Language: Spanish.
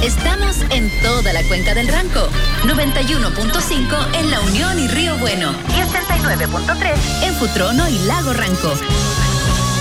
Estamos en toda la cuenca del Ranco. 91.5 en La Unión y Río Bueno. Y 89.3 en Futrono y Lago Ranco.